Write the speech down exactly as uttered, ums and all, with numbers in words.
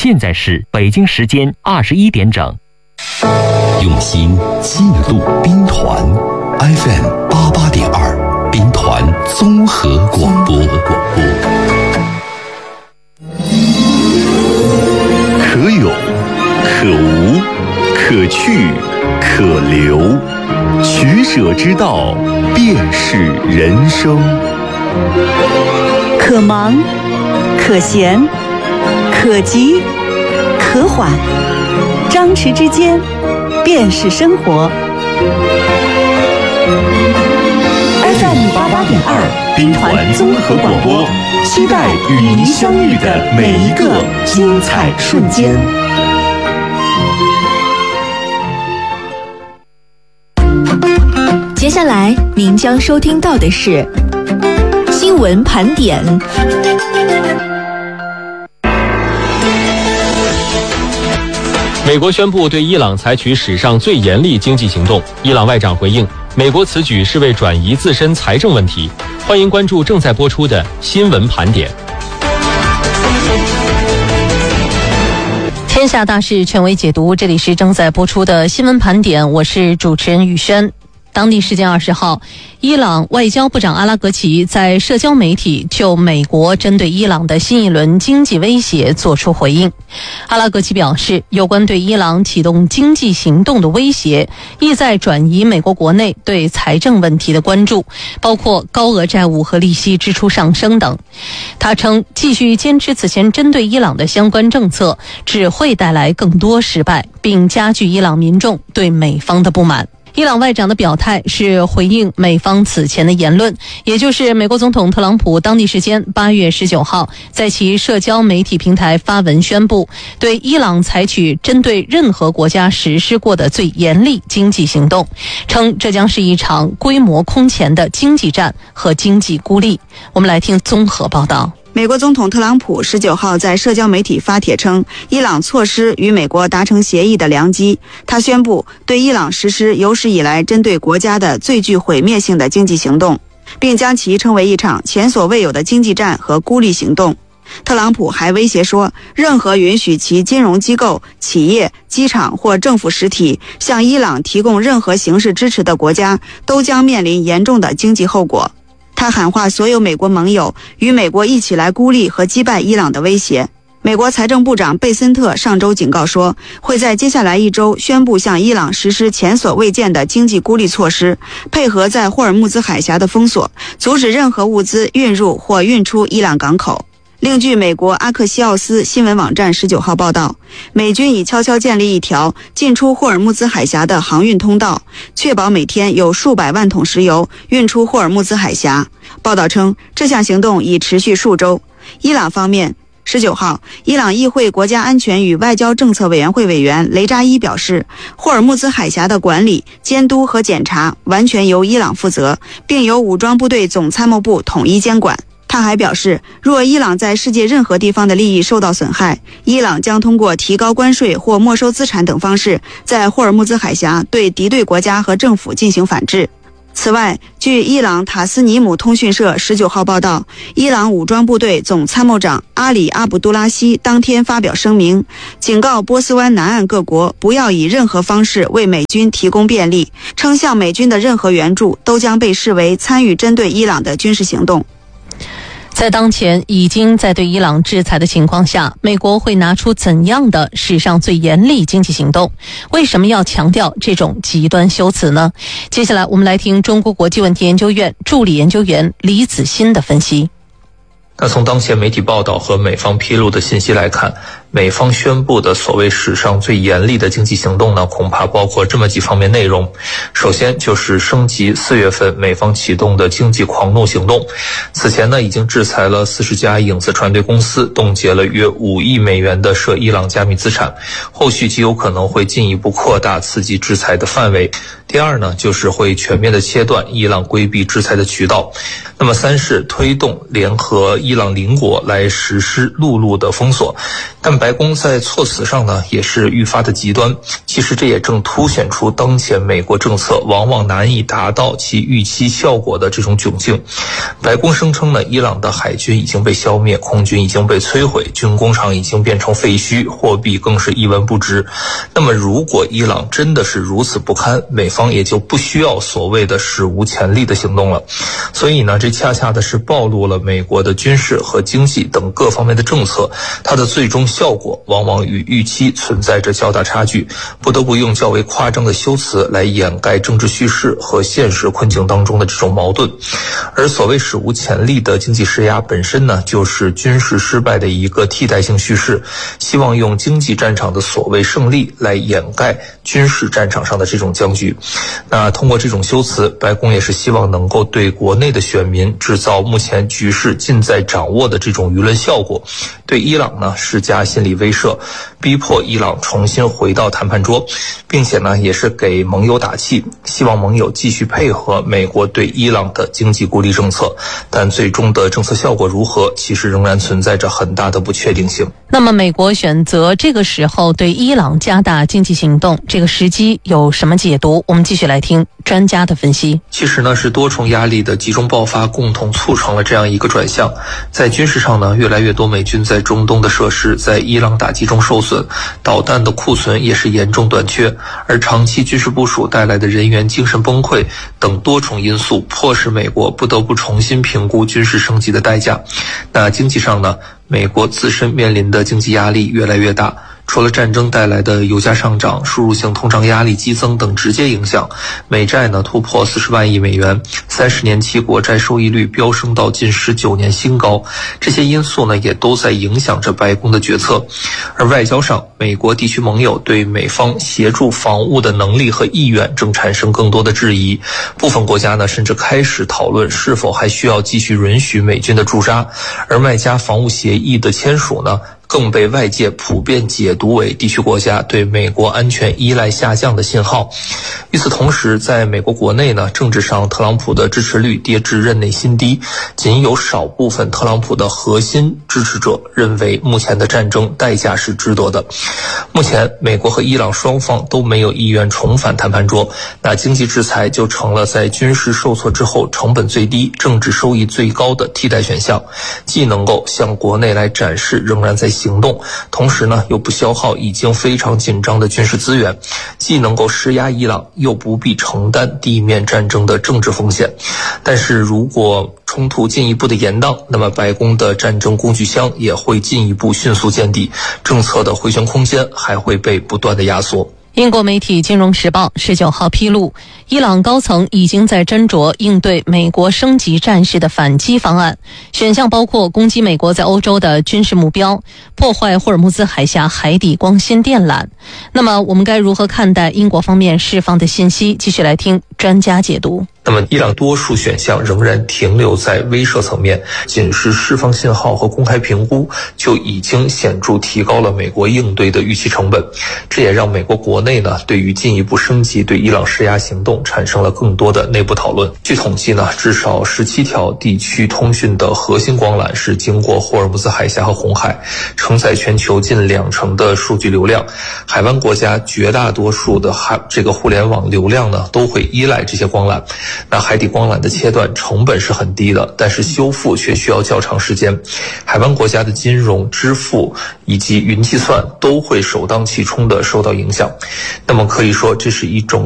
现在是北京时间二十一点整。 用心记录兵团 F M 八八点二，兵团综合广播。可有可无，可去可留，取舍之道便是人生。 可忙可闲可急可缓，张弛之间便是生活。F M 八八点二，兵团综合广播，期待与您相遇的每一个精彩瞬间。 接下来您将收听到的是新闻盘点。 美国宣布对伊朗采取史上最严厉经济行动。伊朗外长回应，美国此举是为转移自身财政问题。欢迎关注正在播出的新闻盘点。 天下大事权威解读，这里是正在播出的新闻盘点，我是主持人雨轩。当地时间二十号，伊朗外交部长阿拉格齐在社交媒体就美国针对伊朗的新一轮经济威胁作出回应。阿拉格齐表示，有关对伊朗启动经济行动的威胁，意在转移美国国内对财政问题的关注，包括高额债务和利息支出上升等。他称，继续坚持此前针对伊朗的相关政策，只会带来更多失败，并加剧伊朗民众对美方的不满。伊朗外长的表态是回应美方此前的言论，也就是美国总统特朗普当地时间八月十九号在其社交媒体平台发文宣布，对伊朗采取针对任何国家实施过的最严厉经济行动，称这将是一场规模空前的经济战和经济孤立。我们来听综合报道。 美国总统特朗普十九号在社交媒体发帖称，伊朗错失与美国达成协议的良机。他宣布对伊朗实施有史以来针对国家的最具毁灭性的经济行动，并将其称为一场前所未有的经济战和孤立行动。特朗普还威胁说，任何允许其金融机构、企业、机场或政府实体向伊朗提供任何形式支持的国家，都将面临严重的经济后果。他喊话所有美国盟友，与美国一起来孤立和击败伊朗的威胁。美国财政部长贝森特上周警告说，会在接下来一周宣布向伊朗实施前所未见的经济孤立措施，配合在霍尔木兹海峡的封锁，阻止任何物资运入或运出伊朗港口。另据美国阿克西奥斯新闻网站十九号报道，美军已悄悄建立一条进出霍尔木兹海峡的航运通道，确保每天有数百万桶石油运出霍尔木兹海峡。报道称，这项行动已持续数周。伊朗方面十九号，伊朗议会国家安全与外交政策委员会委员雷扎伊表示，霍尔木兹海峡的管理、监督和检查完全由伊朗负责，并由武装部队总参谋部统一监管。他还表示，若伊朗在世界任何地方的利益受到损害，伊朗将通过提高关税或没收资产等方式，在霍尔木兹海峡对敌对国家和政府进行反制。此外，据伊朗塔斯尼姆通讯社十九号报道，伊朗武装部队总参谋长阿里阿卜杜拉希当天发表声明，警告波斯湾南岸各国不要以任何方式为美军提供便利，称向美军的任何援助都将被视为参与针对伊朗的军事行动。 在当前已经在对伊朗制裁的情况下，美国会拿出怎样的史上最严厉经济行动？为什么要强调这种极端修辞呢？接下来我们来听中国国际问题研究院助理研究员李子欣的分析。 那从当前媒体报道和美方披露的信息来看，美方宣布的所谓史上最严厉的经济行动呢，恐怕包括这么几方面内容。首先就是升级四月份美方启动的经济狂怒行动。此前呢，已经制裁了四十家影子船队公司，冻结了约五亿美元的涉伊朗加密资产。后续极有可能会进一步扩大刺激制裁的范围。第二呢，就是会全面的切断伊朗规避制裁的渠道。那么三是推动联合伊朗邻国来实施陆路的封锁。但白宫在措辞上呢也是愈发的极端，其实这也正凸显出当前美国政策往往难以达到其预期效果的这种窘境。白宫声称呢，伊朗的海军已经被消灭，空军已经被摧毁，军工厂已经变成废墟，货币更是一文不值。那么如果伊朗真的是如此不堪，美方也就不需要所谓的史无前例的行动了。所以呢，这恰恰的是暴露了美国的军事和经济等各方面的政策，它的最终效果往往与预期存在着较大差距，不得不用较为夸张的修辞来掩盖政治叙事和现实困境当中的这种矛盾。而所谓史无前例的经济施压本身呢，就是军事失败的一个替代性叙事，希望用经济战场的所谓胜利来掩盖军事战场上的这种僵局。那通过这种修辞，白宫也是希望能够对国内的选民制造目前局势尽在掌握的这种舆论效果，对伊朗呢施加心理威慑，逼迫伊朗重新回到谈判桌，并且呢也是给盟友打气，希望盟友继续配合美国对伊朗的经济孤立政策。但最终的政策效果如何，其实仍然存在着很大的不确定性。 那么美国选择这个时候对伊朗加大经济行动，这个时机有什么解读？我们继续来听专家的分析。 其实呢，是多重压力的集中爆发共同促成了这样一个转向。在军事上呢，越来越多美军在中东的设施在伊朗打击中受损，导弹的库存也是严重短缺，而长期军事部署带来的人员精神崩溃等多重因素，迫使美国不得不重新评估军事升级的代价。那经济上呢，美国自身面临的经济压力越来越大，除了战争带来的油价上涨、输入性通胀压力激增等直接影响，美债呢突破四十万亿美元，三十年期国债收益率飙升到近十九年新高，这些因素呢也都在影响着白宫的决策。而外交上，美国地区盟友对美方协助防务的能力和意愿正产生更多的质疑，部分国家呢甚至开始讨论是否还需要继续允许美军的驻扎，而麦加防务协议的签署呢更被外界普遍解读为地区国家对美国安全依赖下降的信号。与此同时，在美国国内呢，政治上特朗普的支持率跌至任内新低，仅有少部分特朗普的核心支持者认为目前的战争代价是值得的。目前美国和伊朗双方都没有意愿重返谈判桌，那经济制裁就成了在军事受挫之后成本最低、政治收益最高的替代选项，既能够向国内来展示仍然在行动，同时呢又不消耗已经非常紧张的军事资源，既能够施压伊朗，又不必承担地面战争的政治风险。但是如果冲突进一步的延宕，那么白宫的战争工具箱也会进一步迅速见底，政策的回旋空间还会被不断的压缩。 英国媒体《金融时报》十九号披露，伊朗高层已经在斟酌应对美国升级战事的反击方案，选项包括攻击美国在欧洲的军事目标，破坏霍尔木兹海峡海底光纤电缆。那么我们该如何看待英国方面释放的信息？继续来听专家解读。 那么伊朗多数选项仍然停留在威慑层面，仅是释放信号和公开评估就已经显著提高了美国应对的预期成本，这也让美国国内呢对于进一步升级对伊朗施压行动产生了更多的内部讨论。据统计呢，至少十七条地区通讯的核心光缆是经过霍尔木兹海峡和红海，承载全球近两成的数据流量。海湾国家绝大多数的海这个互联网流量呢都会依赖这些光缆。那海底光缆的切断成本是很低的，但是修复却需要较长时间。海湾国家的金融、支付以及云计算都会首当其冲的受到影响。那么可以说，这是一种